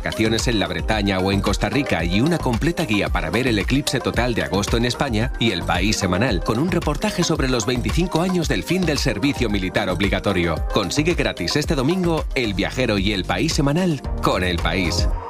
vacaciones en la Bretaña o en Costa Rica y una completa guía para ver el eclipse total de agosto en España, y El País semanal, con un reportaje sobre los 25 años del fin del servicio militar obligatorio. Consigue gratis este domingo El Viajero y El País semanal con El País.